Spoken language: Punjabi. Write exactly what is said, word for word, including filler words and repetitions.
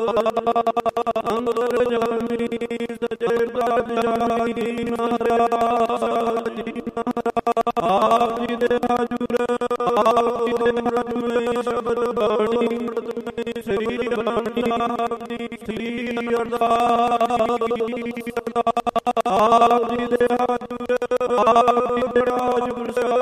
ਅੰਦਰ ਜਾਮੀ ਸਚੇ ਪਾਤਸ਼ਾਹੀ ਮਹਾਰਾਜ ਜੀ ਆਪ ਜੀ ਦੇ ਹਾਜ਼ਰ ਆਪ ਜੀ ਦੇ ਹਾਜ਼ਰ ਸ਼ਬਦ ਬਾਣੀ ਅੰਮ੍ਰਿਤ ਸ੍ਰੀ ਬਾਣੀ ਆਪ ਜੀ ਸ੍ਰੀ ਅਰਦਾਸ ਆਪ ਜੀ ਦੇ ਹਾਜ਼ਰ ਆਪ ਜੀ ਦੇ ਹਾਜ਼ਰ